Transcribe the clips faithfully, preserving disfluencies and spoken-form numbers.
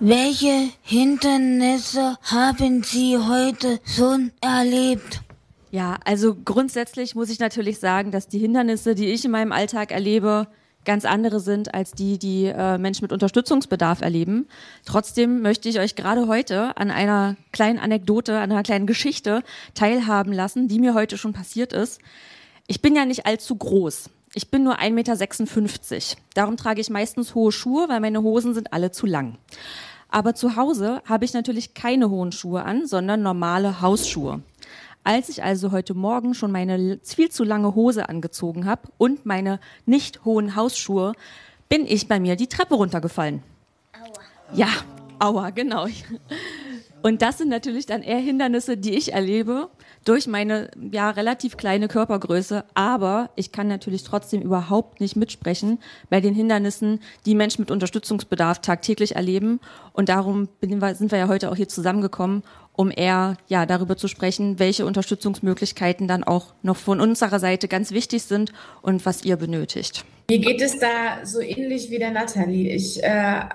Welche Hindernisse haben Sie heute schon erlebt? Ja, also grundsätzlich muss ich natürlich sagen, dass die Hindernisse, die ich in meinem Alltag erlebe, ganz andere sind als die, die äh, Menschen mit Unterstützungsbedarf erleben. Trotzdem möchte ich euch gerade heute an einer kleinen Anekdote, an einer kleinen Geschichte teilhaben lassen, die mir heute schon passiert ist. Ich bin ja nicht allzu groß. Ich bin nur ein Meter sechsundfünfzig. Darum trage ich meistens hohe Schuhe, weil meine Hosen sind alle zu lang. Aber zu Hause habe ich natürlich keine hohen Schuhe an, sondern normale Hausschuhe. Als ich also heute Morgen schon meine viel zu lange Hose angezogen habe und meine nicht hohen Hausschuhe, bin ich bei mir die Treppe runtergefallen. Aua. Ja, aua, genau. Und das sind natürlich dann eher Hindernisse, die ich erlebe durch meine ja relativ kleine Körpergröße. Aber ich kann natürlich trotzdem überhaupt nicht mitsprechen bei den Hindernissen, die Menschen mit Unterstützungsbedarf tagtäglich erleben. Und darum sind wir ja heute auch hier zusammengekommen, um eher ja darüber zu sprechen, welche Unterstützungsmöglichkeiten dann auch noch von unserer Seite ganz wichtig sind und was ihr benötigt. Mir geht es da so ähnlich wie der Nathalie. Ich äh,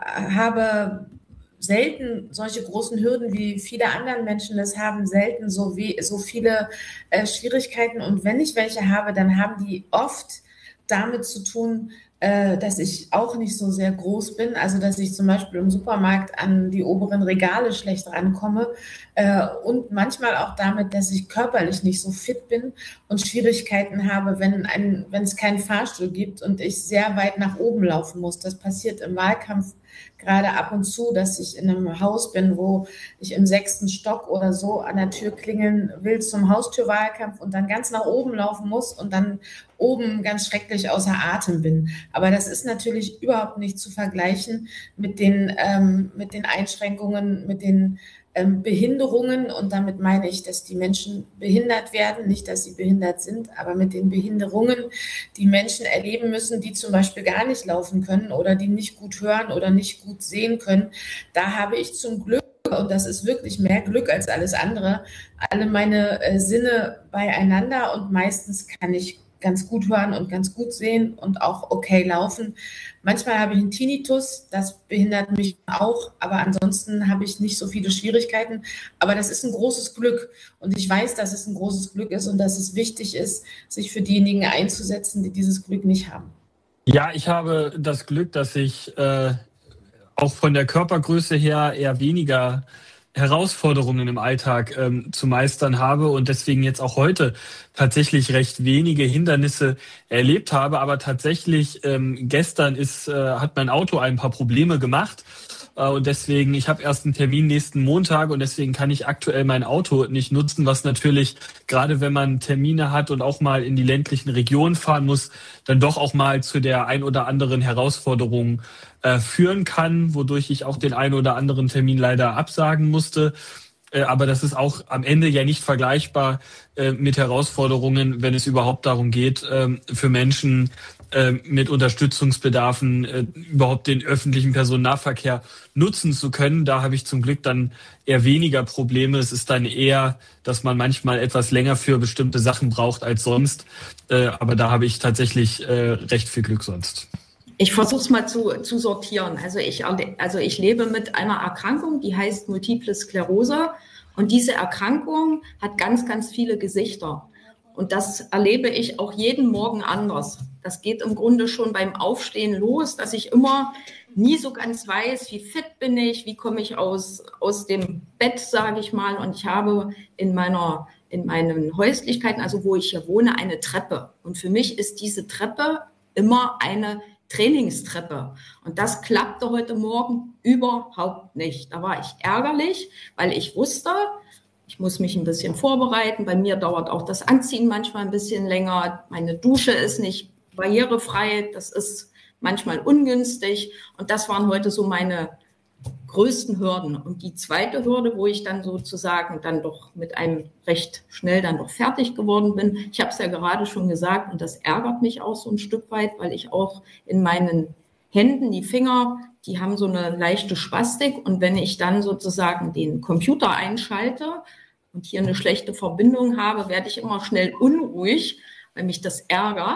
habe selten solche großen Hürden, wie viele andere Menschen das haben, selten so, wie, so viele äh, Schwierigkeiten. Und wenn ich welche habe, dann haben die oft damit zu tun, äh, dass ich auch nicht so sehr groß bin. Also dass ich zum Beispiel im Supermarkt an die oberen Regale schlecht rankomme. Äh, und manchmal auch damit, dass ich körperlich nicht so fit bin und Schwierigkeiten habe, wenn, ein, wenn es keinen Fahrstuhl gibt und ich sehr weit nach oben laufen muss. Das passiert im Wahlkampf gerade ab und zu, dass ich in einem Haus bin, wo ich im sechsten Stock oder so an der Tür klingeln will zum Haustürwahlkampf und dann ganz nach oben laufen muss und dann oben ganz schrecklich außer Atem bin. Aber das ist natürlich überhaupt nicht zu vergleichen mit den, ähm, mit den Einschränkungen, mit den ähm, Behinderungen. Und damit meine ich, dass die Menschen behindert werden, nicht, dass sie behindert sind, aber mit den Behinderungen, die Menschen erleben müssen, die zum Beispiel gar nicht laufen können oder die nicht gut hören oder nicht gut sehen können. Da habe ich zum Glück, und das ist wirklich mehr Glück als alles andere, alle meine äh, Sinne beieinander und meistens kann ich ganz gut hören und ganz gut sehen und auch okay laufen. Manchmal habe ich einen Tinnitus, das behindert mich auch, aber ansonsten habe ich nicht so viele Schwierigkeiten. Aber das ist ein großes Glück und ich weiß, dass es ein großes Glück ist und dass es wichtig ist, sich für diejenigen einzusetzen, die dieses Glück nicht haben. Ja, ich habe das Glück, dass ich äh, auch von der Körpergröße her eher weniger Herausforderungen im Alltag ähm, zu meistern habe und deswegen jetzt auch heute tatsächlich recht wenige Hindernisse erlebt habe. Aber tatsächlich ähm, gestern ist, äh, hat mein Auto ein paar Probleme gemacht. Äh, und deswegen, ich habe erst einen Termin nächsten Montag und deswegen kann ich aktuell mein Auto nicht nutzen, was natürlich, gerade wenn man Termine hat und auch mal in die ländlichen Regionen fahren muss, dann doch auch mal zu der ein oder anderen Herausforderung äh, führen kann, wodurch ich auch den einen oder anderen Termin leider absagen musste. Äh, aber das ist auch am Ende ja nicht vergleichbar äh, mit Herausforderungen, wenn es überhaupt darum geht, äh, für Menschen äh, mit Unterstützungsbedarfen äh, überhaupt den öffentlichen Personennahverkehr nutzen zu können. Da habe ich zum Glück dann eher weniger Probleme. Es ist dann eher, dass man manchmal etwas länger für bestimmte Sachen braucht als sonst. Äh, aber da habe ich tatsächlich äh, recht viel Glück sonst. Ich versuche es mal zu, zu sortieren. Also ich, also ich lebe mit einer Erkrankung, die heißt Multiple Sklerose. Und diese Erkrankung hat ganz, ganz viele Gesichter. Und das erlebe ich auch jeden Morgen anders. Das geht im Grunde schon beim Aufstehen los, dass ich immer nie so ganz weiß, wie fit bin ich, wie komme ich aus, aus dem Bett, sage ich mal. Und ich habe in meiner, in meinen Häuslichkeiten, also wo ich hier wohne, eine Treppe. Und für mich ist diese Treppe immer eine Trainingstreppe. Und das klappte heute Morgen überhaupt nicht. Da war ich ärgerlich, weil ich wusste, ich muss mich ein bisschen vorbereiten. Bei mir dauert auch das Anziehen manchmal ein bisschen länger. Meine Dusche ist nicht barrierefrei. Das ist manchmal ungünstig. Und das waren heute so meine größten Hürden. Und die zweite Hürde, wo ich dann sozusagen dann doch mit einem recht schnell dann doch fertig geworden bin. Ich habe es ja gerade schon gesagt und das ärgert mich auch so ein Stück weit, weil ich auch in meinen Händen, die Finger, die haben so eine leichte Spastik und wenn ich dann sozusagen den Computer einschalte und hier eine schlechte Verbindung habe, werde ich immer schnell unruhig, weil mich das ärgert.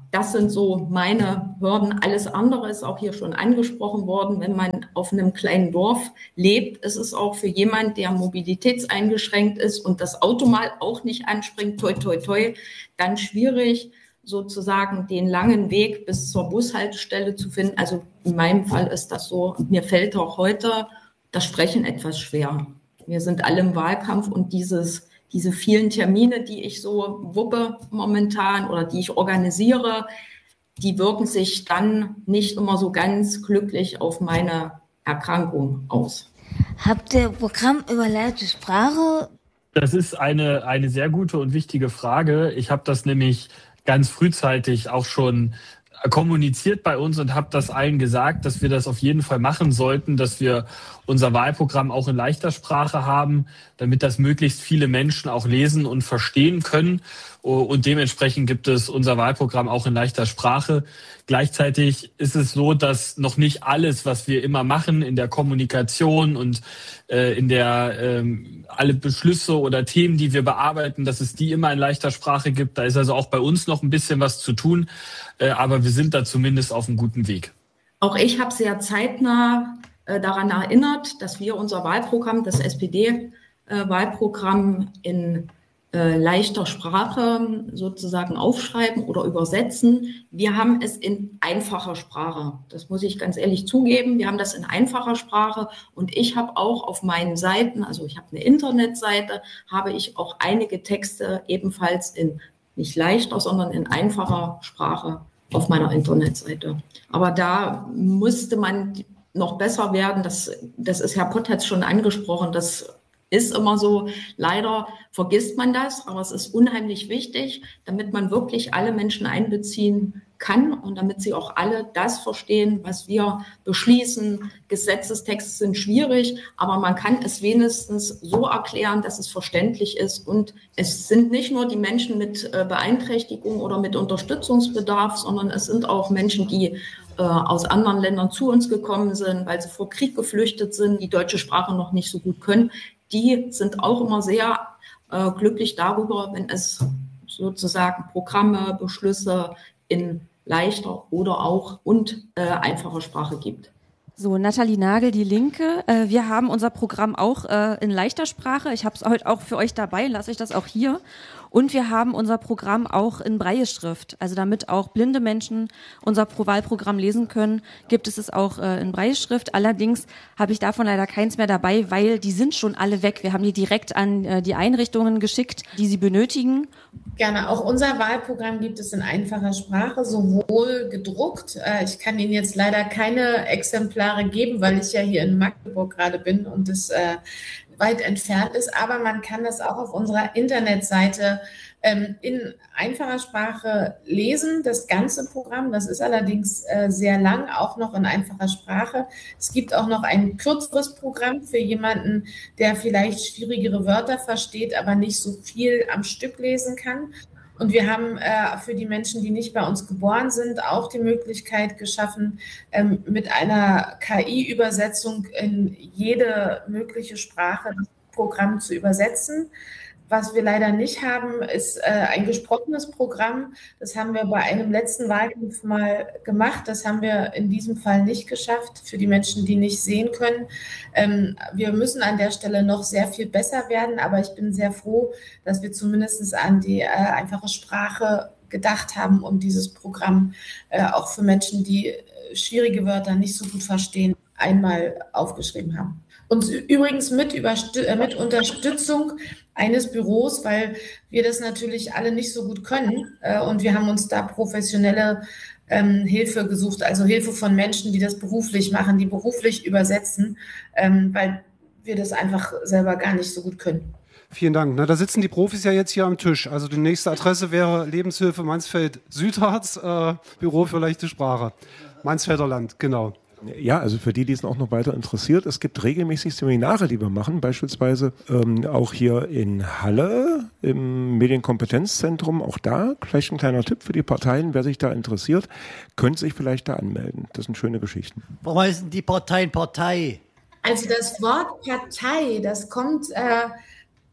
das sind so meine Hürden. Alles andere ist auch hier schon angesprochen worden. Wenn man auf einem kleinen Dorf lebt, ist es auch für jemanden, der mobilitätseingeschränkt ist und das Auto mal auch nicht anspringt, toi, toi, toi, dann schwierig, sozusagen den langen Weg bis zur Bushaltestelle zu finden. Also in meinem Fall ist das so. Mir fällt auch heute das Sprechen etwas schwer. Wir sind alle im Wahlkampf und dieses, diese vielen Termine, die ich so wuppe momentan oder die ich organisiere, die wirken sich dann nicht immer so ganz glücklich auf meine Erkrankung aus. Habt ihr Programm über leichte Sprache? Das ist eine, eine sehr gute und wichtige Frage. Ich habe das nämlich ganz frühzeitig auch schon kommuniziert bei uns und habe das allen gesagt, dass wir das auf jeden Fall machen sollten, dass wir unser Wahlprogramm auch in leichter Sprache haben, damit das möglichst viele Menschen auch lesen und verstehen können. Und dementsprechend gibt es unser Wahlprogramm auch in leichter Sprache. Gleichzeitig ist es so, dass noch nicht alles, was wir immer machen in der Kommunikation und äh, in der ähm, alle Beschlüsse oder Themen, die wir bearbeiten, dass es die immer in leichter Sprache gibt. Da ist also auch bei uns noch ein bisschen was zu tun, äh, aber wir sind da zumindest auf einem guten Weg. Auch ich habe sehr zeitnah äh, daran erinnert, dass wir unser Wahlprogramm, das S P D-Wahlprogramm äh, in äh, leichter Sprache sozusagen aufschreiben oder übersetzen. Wir haben es in einfacher Sprache. Das muss ich ganz ehrlich zugeben. Wir haben das in einfacher Sprache und ich habe auch auf meinen Seiten, also ich habe eine Internetseite, habe ich auch einige Texte ebenfalls in nicht leichter, sondern in einfacher Sprache auf meiner Internetseite. Aber da musste man noch besser werden. Das, das ist Herr Pott hat es schon angesprochen. Das ist immer so, leider vergisst man das, aber es ist unheimlich wichtig, damit man wirklich alle Menschen einbeziehen kann und damit sie auch alle das verstehen, was wir beschließen. Gesetzestexte sind schwierig, aber man kann es wenigstens so erklären, dass es verständlich ist. Und es sind nicht nur die Menschen mit Beeinträchtigung oder mit Unterstützungsbedarf, sondern es sind auch Menschen, die äh, aus anderen Ländern zu uns gekommen sind, weil sie vor Krieg geflüchtet sind, die deutsche Sprache noch nicht so gut können. Die sind auch immer sehr äh, glücklich darüber, wenn es sozusagen Programme, Beschlüsse in leichter oder auch und äh, einfacher Sprache gibt. So, Nathalie Nagel, die Linke. Äh, wir haben unser Programm auch äh, in leichter Sprache. Ich habe es heute auch für euch dabei, lasse ich das auch hier. Und wir haben unser Programm auch in Brailleschrift. Also damit auch blinde Menschen unser Wahlprogramm lesen können, gibt es es auch äh, in Brailleschrift. Allerdings habe ich davon leider keins mehr dabei, weil die sind schon alle weg. Wir haben die direkt an äh, die Einrichtungen geschickt, die sie benötigen. Gerne. Auch unser Wahlprogramm gibt es in einfacher Sprache, sowohl gedruckt. Äh, ich kann Ihnen jetzt leider keine Exemplare geben, weil ich ja hier in Magdeburg gerade bin und es äh, weit entfernt ist, aber man kann das auch auf unserer Internetseite ähm, in einfacher Sprache lesen, das ganze Programm. Das ist allerdings äh, sehr lang, auch noch in einfacher Sprache. Es gibt auch noch ein kürzeres Programm für jemanden, der vielleicht schwierigere Wörter versteht, aber nicht so viel am Stück lesen kann. Und wir haben äh, für die Menschen, die nicht bei uns geboren sind, auch die Möglichkeit geschaffen, ähm, mit einer K I-Übersetzung in jede mögliche Sprache das Programm zu übersetzen. Was wir leider nicht haben, ist äh, ein gesprochenes Programm. Das haben wir bei einem letzten Wahlkampf mal gemacht. Das haben wir in diesem Fall nicht geschafft für die Menschen, die nicht sehen können. Ähm, wir müssen an der Stelle noch sehr viel besser werden, aber ich bin sehr froh, dass wir zumindest an die äh, einfache Sprache gedacht haben und dieses Programm äh, auch für Menschen, die äh, schwierige Wörter nicht so gut verstehen, einmal aufgeschrieben haben. Und übrigens mit, Überst- mit Unterstützung eines Büros, weil wir das natürlich alle nicht so gut können. Äh, und wir haben uns da professionelle ähm, Hilfe gesucht, also Hilfe von Menschen, die das beruflich machen, die beruflich übersetzen, ähm, weil wir das einfach selber gar nicht so gut können. Vielen Dank. Na, da sitzen die Profis ja jetzt hier am Tisch. Also die nächste Adresse wäre Lebenshilfe Mansfeld-Südharz, äh, Büro für leichte Sprache. Mansfelder Land, genau. Ja, also für die, die es auch noch weiter interessiert, es gibt regelmäßig Seminare, die wir machen, beispielsweise ähm, auch hier in Halle im Medienkompetenzzentrum. Auch da vielleicht ein kleiner Tipp für die Parteien, wer sich da interessiert, könnte sich vielleicht da anmelden. Das sind schöne Geschichten. Warum heißen die Parteien Partei? Also das Wort Partei, das kommt äh,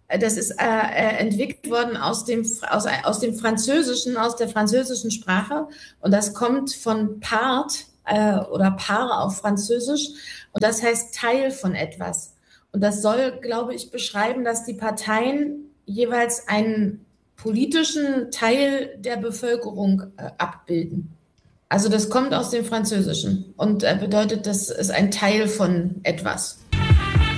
Das ist äh, entwickelt worden aus dem, aus, aus dem Französischen, aus der französischen Sprache. Und das kommt von part äh, oder part auf Französisch. Und das heißt Teil von etwas. Und das soll, glaube ich, beschreiben, dass die Parteien jeweils einen politischen Teil der Bevölkerung äh, abbilden. Also das kommt aus dem Französischen und äh, bedeutet, das ist ein Teil von etwas.